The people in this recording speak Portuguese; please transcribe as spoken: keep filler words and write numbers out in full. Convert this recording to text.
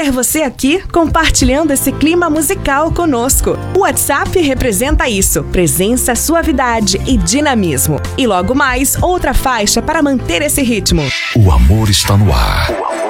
ter você aqui compartilhando esse clima musical conosco. O WhatsApp representa isso: presença, suavidade e dinamismo. E logo mais, outra faixa para manter esse ritmo. O amor está no ar.